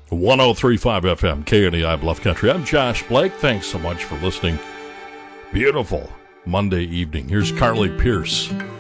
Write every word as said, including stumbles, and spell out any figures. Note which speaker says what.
Speaker 1: one oh three point five F M, K N E I Bluff Country. I'm Josh Blake. Thanks so much for listening. Beautiful Monday evening. Here's Carly Pierce.